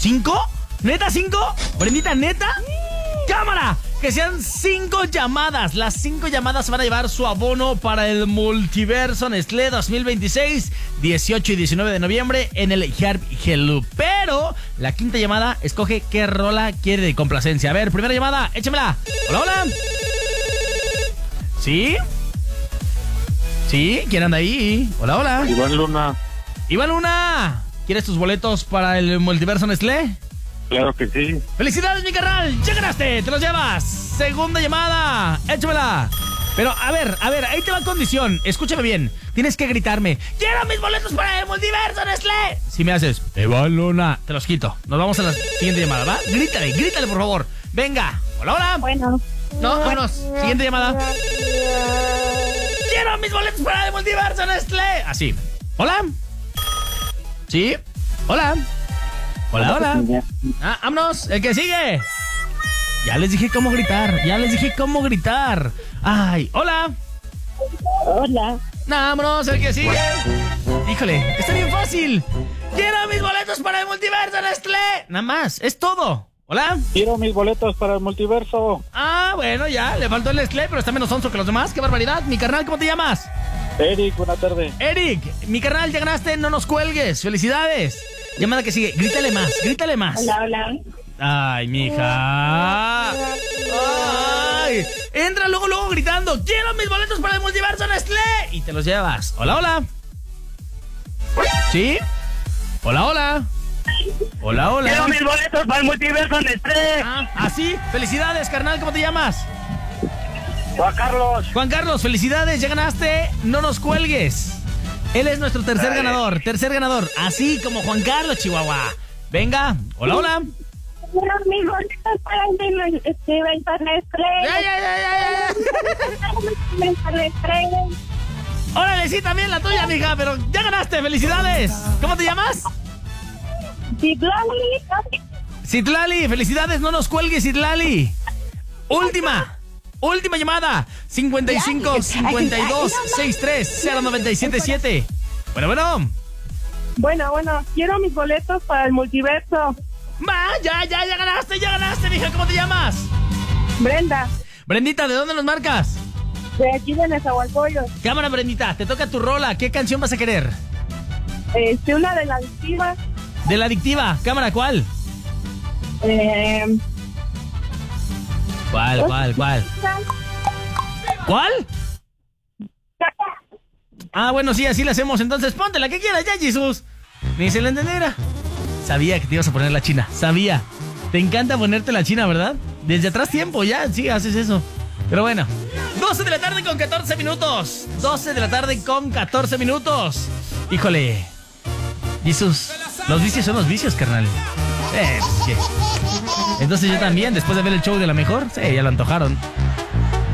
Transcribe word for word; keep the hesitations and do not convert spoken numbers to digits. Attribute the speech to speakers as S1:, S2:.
S1: ¿Cinco? ¿Neta cinco? Brendita, ¿neta? ¡Cámara! Que sean cinco llamadas. Las cinco llamadas van a llevar su abono para el Multiverso Nestlé dos mil veintiséis, dieciocho y diecinueve de noviembre en el Herbie Hello. Pero la quinta llamada escoge qué rola quiere de complacencia. A ver, primera llamada, échamela. Hola, hola. ¿Sí? ¿Sí? ¿Quién anda ahí? Hola, hola.
S2: Iván Luna.
S1: Iván Luna, ¿quieres tus boletos para el Multiverso Nestlé?
S2: Claro que sí.
S1: ¡Felicidades, mi carnal! ¡Ya ganaste! ¡Te los llevas! Segunda llamada. Échamela. Pero, a ver, a ver, ahí te va condición. Escúchame bien. Tienes que gritarme: ¡quiero mis boletos para el Multiverso Nestlé! Si me haces Iván Luna, te los quito. Nos vamos a la siguiente llamada, ¿va? Grítale, grítale, por favor. Venga. Hola, hola.
S3: Bueno.
S1: No, vámonos. Siguiente llamada. ¡quiero mis boletos para el Multiverso Nestlé! Así. ¿Hola? ¿Sí? ¿Hola? Hola, hola. Ah, vámonos, el que sigue. Ya les dije cómo gritar, ya les dije cómo gritar. Ay, hola.
S3: Hola.
S1: Vámonos, el que sigue. Híjole, está bien fácil. Quiero mis boletos para el Multiverso Nestlé. Nada más, es todo. Hola.
S2: Quiero mis boletos para el Multiverso.
S1: Ah, bueno, ya, le faltó el Nestlé, pero está menos onzo que los demás. ¡Qué barbaridad! Mi carnal, ¿cómo te llamas?
S2: Eric, buena tarde.
S1: Eric, mi carnal, ya ganaste, no nos cuelgues. ¡Felicidades! Llamada que sigue, grítale más, grítale más.
S3: Hola, hola.
S1: Ay, mija. Ay, entra luego, luego gritando: ¡quiero mis boletos para el Multiverso Nestlé! Y te los llevas. Hola, hola. ¿Sí? Hola, hola. Hola, hola.
S4: Quiero mis boletos para el Multiverso Nestlé.
S1: Ah, así. Felicidades, carnal, ¿cómo te llamas?
S4: Juan Carlos.
S1: Juan Carlos, felicidades, ya ganaste. No nos cuelgues. Él es nuestro tercer
S4: Ay.
S1: ganador, tercer ganador. Así como Juan Carlos, Chihuahua. Venga, hola, hola.
S3: Quiero mis boletos para el Multiverso Nestlé.
S1: Ya, ya, ya, ya, ya.
S3: Nestlé.
S1: Órale, sí, también la tuya, mija, pero ya ganaste, felicidades. ¿Cómo te llamas?
S3: Citlali.
S1: Citlali, felicidades, no nos cuelgues, Citlali. Última, última llamada. cincuenta y cinco, cincuenta y dos, sesenta y tres, cero nueve siete siete. Bueno, bueno.
S3: Bueno, bueno, quiero mis boletos para el Multiverso.
S1: Va, ya, ya, ya ganaste, ya ganaste, mija. ¿Cómo te llamas?
S3: Brenda,
S1: Brendita, ¿de dónde nos marcas?
S3: de aquí de Nezahualcóyotl.
S1: Cámara, Brendita, te toca tu rola. ¿Qué canción vas a querer?
S3: Este, una de la adictiva.
S1: De la adictiva. Cámara, ¿cuál?
S3: Eh,
S1: ¿Cuál, cuál, cuál? ¿Cuál? Ah, bueno, sí, así la hacemos. Entonces, ponte la que quieras ya, Jesús. Ni se la entendiera. Sabía que te ibas a poner la china. Sabía. Te encanta ponerte la china, ¿verdad? Desde atrás tiempo ya, sí, haces eso. Pero bueno. doce de la tarde con catorce minutos. doce de la tarde con catorce minutos. Híjole. Jesús, los vicios son los vicios, carnal. Eh, sí. Entonces yo también, después de ver el show de la mejor, sí, ya lo antojaron.